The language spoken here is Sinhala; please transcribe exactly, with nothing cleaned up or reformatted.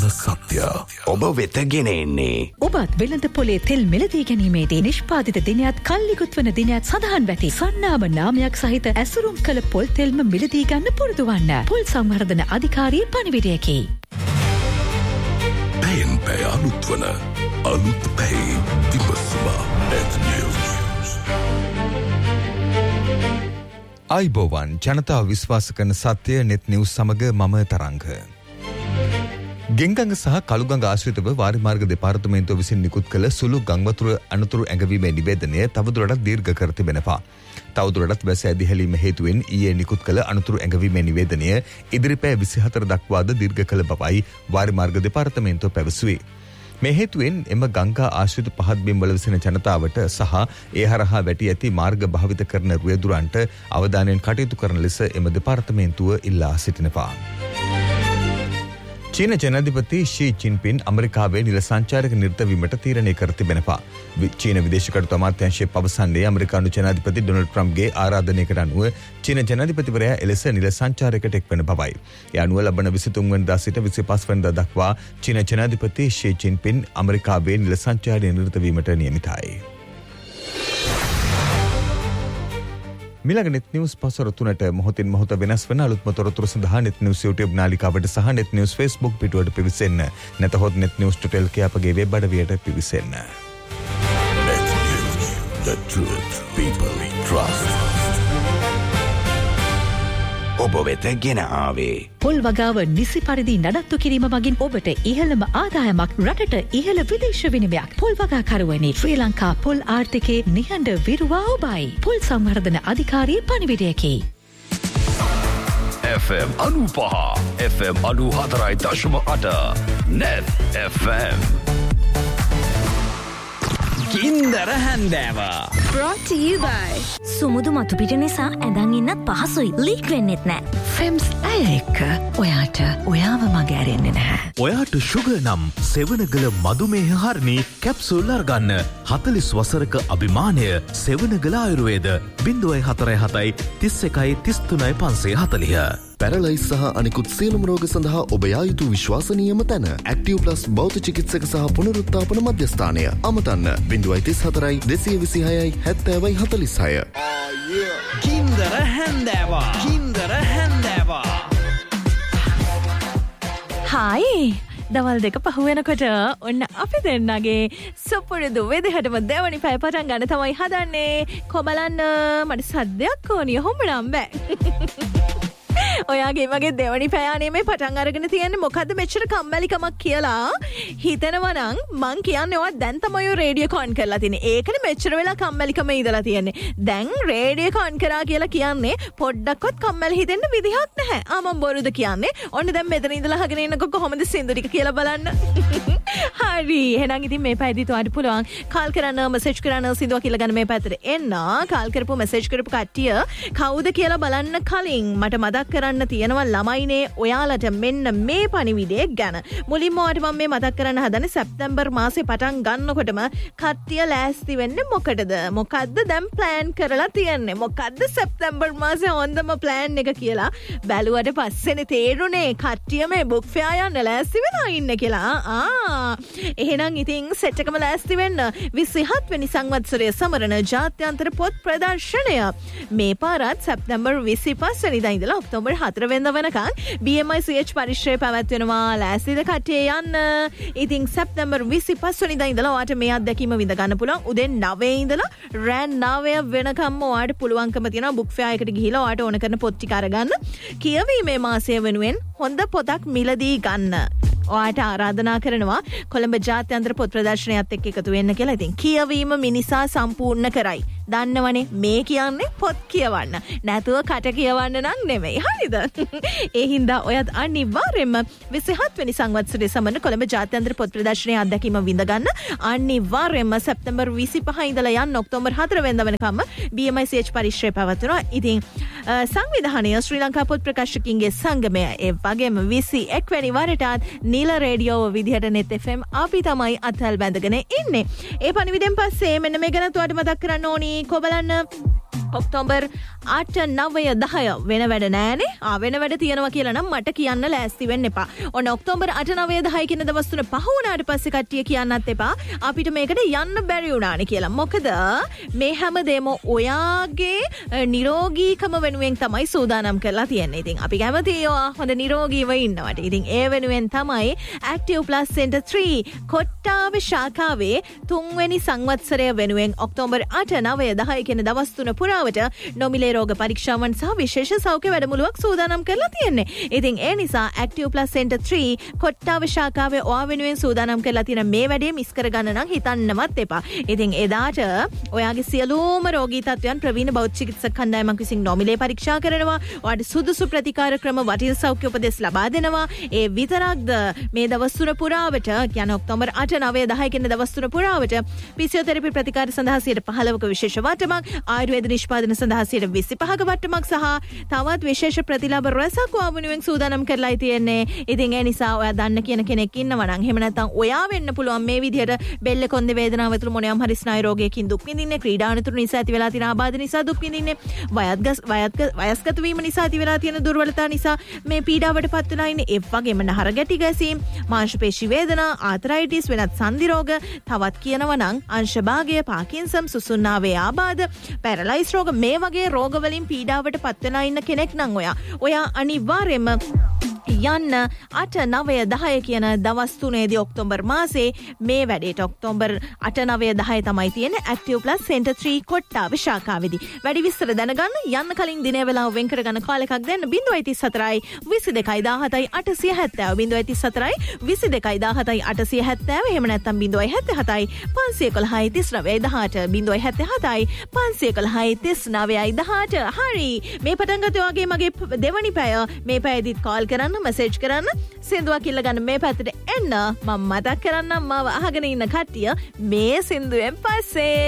සත්‍ය ඔබ වෙත ගෙන එන්නේ. ඔබත් වෙළඳ පොලේ තෙල් මිලදී ගැනීමේදී නිෂ්පාදිත දිනයත් කල්ලිකුත් වන දිනයත් සඳහන් වැටි සන්නාම නාමයක් සහිත ඇසුරුම් කළ පොල් තෙල්ම මිලදී ගන්න පුරුදු වන්න. පොල් සංවර්ධන අධිකාරියේ පණිවිඩයකි. පැයෙන් පැය අලුත් වන අලුත් පැයි විමසුමා net news. අයිබෝවන් ජනතාව විශ්වාස කරන සත්‍ය net news සමග මම තරංග. ගෙංගඟ සහ කළුගඟ ආශ්‍රිතව වාරිමාර්ග දෙපාර්තමේන්තුව විසින් නිකුත් කළ සුළු ගංවතුර අනතුරු ඇඟවීමේ නිවේදනය තවදුරටත් දීර්ඝ කර තිබෙනවා. තවදුරටත් වැස ඇදිහැලීම හේතුවෙන් ඊයේ නිකුත් කළ අනතුරු ඇඟවීමේ නිවේදනය ඉදිරිපෑ විසිහතර දක්වාද දීර්ඝ කළ බවයි වාරිමාර්ග දෙපාර්තමේන්තුව පැවසුවේ. මේ හේතුවෙන් එම ගංගා ආශ්‍රිත පහත් බිම්වල විසින ජනතාවට සහ ඒ හරහා වැටි ඇති මාර්ග භාවිත කරන රුවේදුරන්ට අවධානයෙන් කටයුතු කරන ලෙස එම දෙපාර්තමේන්තුව ඉල්ලා සිටිනවා. චීන ජනාධිපති ෂී ජින්පින් ඇමරිකාවේ නිල සංචාරක නිරත වීමට තීරණය කර තිබෙනවා. චීන විදේශ කටයුතු අමාත්‍යාංශය පවසන්නේ ඇමරිකානු ජනාධිපති ඩොනල්ඩ් ට්‍රම්ප්ගේ ආරාධනයකට අනුව චීන ජනාධිපතිවරයා එලෙස නිල සංචාරයකට එක්වන බවයි. ඒ අනුව ලබන විසිතුන් වෙනිදා සිට විසිපස් වෙනිදා දක්වා චීන ජනාධිපති ෂී ජින්පින් ඇමරිකාවේ නිල සංචාරයේ නිරත වීමට නියමිතයි. මිලග net news පසර තුනට මොහොතින් මොහොත වෙනස් වන අලුත්ම තොරතුරු සඳහා net news YouTube නාලිකාවට සහ net news Facebook පිටුවට පිවිසෙන්න. නැතහොත් net news ටෙල් කේ අපගේ web අඩවියට පිවිසෙන්න. Net news, the truth people trust. ඔබ වෙත ගෙන ආවේ පොල් වගාව නිසි පරිදි නඩත්තු කිරීම මගින් ඔබට ඉහළම ආදායමක් රටට ඉහළ විදේශ විනිමයක් පොල් වගාකරුවනි ශ්‍රී ලංකා පොල් ආර්ථිකයේ නිහඬ විරුවා ඔබයි. පොල් සංවර්ධන අධිකාරියේ පණිවිඩයකි. F M අනූපහ F M අනූ හතරයි දශම අට Net F M ගින්දර හැන්දෑව brought to you by සුමුදු මතු පිට නිසා ඇඳන් ඉන්නත් පහසුයි ලීක් වෙන්නෙත් නෑ. ෆෙම්ස් ඇය එක්ක ඔයාට ඔයාව මග ඇරෙන්නේ නැහැ. ඔයාට ෂුගර් නම් සෙවනගල මදුමේහ හරණි කැප්සූල් අරගන්න. හතලිස් වසරක අභිමානය සෙවනගල ආයුර්වේද ज़ीरो फ़ोर फ़ोर तीस वन तीस तीन पाँच सौ चालीस. පැරලයිස් සහ අනිකුත් සියලුම රෝග සඳහා ඔබ යා යුතු විශ්වාසනීයම තැන ඇක්ටිව් ප්ලස් බෞද්ධ චිකිත්සක සහ පුනරුත්ථාපන මධ්‍යස්ථානය. අමතන්න ज़ीरो तीस चार दो दो छह सत्तर चालीस. ගින්දර හැන්දෑව ගින්දර හැන්දෑව. හායි දවල් දෙක පහුවෙනකොට ඔන්න අපි දෙන්නගේ සුපුරුදු විදිහටම දෙවනි පැය පටන් ගන්න තමයි හදන්නේ. කොබලන්න මට සද්දයක් ඕනිය හොම්බනම් බෑ. ඔයාගේ මගේ දෙවනි පැයානේ මේ පටන් අරගෙන තියෙන්නේ මොකද්ද මෙච්චර කම්මැලිකමක් කියලා හිතනවා නම් මං කියන්නේ ඔයා දැන් තමයි රේඩියෝ කොන් කරලා තින්නේ. ඒකනේ මෙච්චර වෙලා කම්මැලිකම ඉඳලා තියෙන්නේ. දැන් රේඩියෝ කොන් කරා කියලා කියන්නේ පොඩ්ඩක්වත් කම්මැලි හිතෙන්න විදිහක් නැහැ. ආ මම බොරුද කියන්නේ. ඔන්න දැන් මෙතන ඉඳලා අහගෙන ඉන්නකො කොහොමද සින්දුරික කියලා බලන්න. හරි. එහෙනම් ඉතින් මේ පැයදීත් ඔයාලට පුළුවන් කාල් කරන්න මෙසේජ් කරන්න සින්දුව කියලා ගන්න මේ පැත්තට එන්න. කාල් කරපු මෙසේජ් කරපු කට්ටිය කවුද කියලා බලන්න කලින් මට මතක් කරන්න තියෙනවා ළමයිනේ ඔයාලට මෙන්න මේ පණිවිඩය ගැන. මුලින්ම ඔයාලට මම මේ මතක් කරන්න හදන්නේ සැප්තැම්බර් මාසේ පටන් ගන්නකොටම කට්ටිය ලෑස්ති වෙන්නේ මොකටද? මොකද්ද දැන් ප්ලෑන් කරලා තියෙන්නේ? මොකද්ද සැප්තැම්බර් මාසේ හොඳම ප්ලෑන් එක කියලා බැලුවට පස්සේනේ තේරුනේ කට්ටිය මේ බුක් ෆෙයා යන්න ලෑස්ති වෙලා ඉන්නේ කියලා. ආ එහෙනම් ඉතින් සෙට් එකම ලෑස්ති වෙන්න. විසිහත් වෙනි සංවත්සරයේ සමරන ජාත්‍යන්තර පොත් ප්‍රදර්ශනය මේ පාරත් සැප්තැම්බර් විසිපස් වෙනිදා ඉඳලා ඔක්තෝබර් හතර වෙනිදා වෙනකන් B M I C H පරිශ්‍රය පැවැත්වෙනවා. ලෑස්තිද කට්ටිය යන්න. ඉතින් සැප්තැම්බර් විසිපස් වෙනිදා ඉඳලා ඔයාට මේ අත්දැකීම විඳ ගන්න පුළුවන්. උදේ නවය ඉඳලා රෑ නවය වෙනකම්ම ඔයාට පුළුවන්කම තියෙනවා බුක් ෆෙයා එකට ගිහිලා ඔයාට ඕන කරන පොත් ටික අරගන්න. කියවීමේ මාසය වෙනුවෙන් හොඳ පොතක් මිලදී ගන්න. ඔයාට ආරාධනා කරනවා කොළඹ ජාත්‍යන්තර පොත් ප්‍රදර්ශනයත් එක්ක එකතු වෙන්න කියලා. ඉතින් කියවීම මිනිසා සම්පූර්ණ කරයි. දන්නවනේ මේ කියන්නේ පොත් කියවන්න. නැතුව කට කියවන්න නම් නෙමෙයි. හරිද? ඒ හින්දා ඔයත් අනිවාර්යයෙන්ම විසිහත් වෙනි සංවත්සරයේ සමරන කොළඹ ජාත්‍යන්තර පොත් ප්‍රදර්ශනයේ අත්දැකීම විඳ ගන්න. අනිවාර්යයෙන්ම සැප්තැම්බර් විසිපහ ඉඳලා යන්න ඔක්තෝබර් හතර වෙනිදා වෙනකම්ම B M I C H පරිශ්‍රය පැවැත්වෙනවා. ඉතින් සංවිධානය ශ්‍රී ලංකා පොත් ප්‍රකාශකින්ගේ සංගමය ඒ වගේම විසි එක් වෙනි වරටත් නිල රේඩියෝ විදිහට net F M අපි තමයි අත්හල් බැඳගෙන ඉන්නේ. ඒ පණිවිඩෙන් පස්සේ මෙන්න මේ ගැන ඔයාලට මතක් කරන්න ඕනි. කොබලන්න ඔක්තෝබර් අට නවය දහය වෙන වැඩ නෑනේ. ආ වෙන වැඩ තියෙනවා කියලා නම් මට කියන්න ලෑස්ති වෙන්න එපා. ඔන්න ඔක්තෝබර් අට නවය දහය කියන දවස් තුන පහ වුණාට පස්සේ කට්ටිය කියන්නත් එපා අපිට මේකට යන්න බැරි වුණානේ කියලා. මොකද මේ හැමදේම ඔයාගේ නිරෝගීකම වෙනුවෙන් තමයි සූදානම් කරලා තියෙන්නේ. ඉතින් අපි කැමතියි ඔයා හොඳ නිරෝගීව ඉන්නවට. ඉතින් ඒ වෙනුවෙන් තමයි Active Plus Center three Kottawa ශාඛාවේ තුන්වෙනි සංවත්සරය වෙනුවෙන් ඔක්තෝබර් අට නවය දහය කියන දවස් තුන පුරාවට නොමිලේ රෝග පරීක්ෂාවන් සහ විශේෂ සෞඛ්‍ය වැඩමුළුවක් සූදානම් කරලා තියෙන්නේ. ඉතින් ඒ නිසා Active Plus Center three Kottawa ශාඛාවේ ඔයා වෙනුවෙන් සූදානම් කරලා තියෙන මේ වැඩේ මිස් කරගන්න නම් හිතන්නවත් එපා. ඉතින් එදාට ඔයාගේ සියලුම රෝගී තත්ත්වයන් ප්‍රවීණ බෞද්ධ චිකිත්සක කණ්ඩායමක් විසින් නොමිලේ පරීක්ෂා කරනවා. ඔයාට සුදුසු ප්‍රතිකාර ක්‍රම වටින සෞඛ්‍ය උපදෙස් ලබා දෙනවා. ඒ විතරක්ද මේ දවස් තුන පුරාවට කියන ඔක්තෝබර් අට නවය දහය කියන දවස් තුන පුරාවට ෆිසියෝതെරපි ප්‍රතිකාර සඳහා සියයට පහළවක විශේෂ වටමක්, ආයුර්වේද නිෂ්පාදන සඳහා සියයට විසිපහක වටමක් සහ තවත් විශේෂ ප්‍රතිලාභ රැසක් වෙනුවෙන් සූදානම් කරලායි තියෙන්නේ. ඉතින් ඒ නිසා ඔයා දන්න කියන කෙනෙක් ඉන්නවා නම් එහෙම නැත්නම් ඔයා වෙන්න පුළුවන් මේ විදිහට බෙල්ල කොන්දේ වේදනාව ඇතුළු මොනියම් හරි ස්නායු රෝගයකින් දුක් විඳින්නේ, ක්‍රීඩා අනතුරු නිසා ඇති වෙලා තියෙන ආබාධ නිසා දුක් විඳින්නේ, වයස්ගත වයස්ගත වීම නිසා ඇති වෙලා තියෙන දුර්වලතා නිසා මේ පීඩාවට පත් වෙලා ඉන්නේ. ඒ වගේම නහර ගැටි ගැසීම්, මාංශ පේශි වේදනා, ආතරයිටිස්, වෙනත් සන්ධි රෝග, තවත් කියනවා නම් අංශභාගය, පාකින්සම්, සුසුන්නාවේ ආබාධ, පැරලයිස් රෝග, මේ වගේ රෝගවලින් පීඩාවට පත් වෙලා ඉන්න කෙනෙක් නම් ඔයා ඔයා අනිවාර්යයෙන්ම යන්න අට නවය දහය කියන දවස් තුනේදී ඔක්තෝබර් මාසේ මේ වැඩේට. ඔක්තෝබර් අට නවය දහය තමයි තියෙන්නේ Active Plus Center three Kottawa ශාඛාවේදී. වැඩි විස්තර දැනගන්න යන්න කලින් දිනේ වෙලාව වෙන් කරගන්න කාල් එකක් දෙන්න zero one four four විසි දෙකයි දාහතයි අටසිය හැත්තෑව zero one four four විසි දෙකයි දාහතයි අටසිය හැත්තෑව. එහෙම නැත්නම් zero one seven seven පන්සිය එකොළහයි තිස් නවයයි දහඅට zero one seven seven පන්සිය එකොළහයි තිස් නවයයි දහඅට. හරි, මේ පටන් ගත්තේ වගේ මගේ දෙවනි පැය මේ පැයදිත් කාල් කරන්න, මෙසේජ් කරන්න, සින්දුවක් ඉල්ල ගන්න මේ පැත්තට එන්න. මම මතක් කරන්නම් මාව අහගෙන ඉන්න කට්ටිය මේ සින්දුවෙන් පස්සේ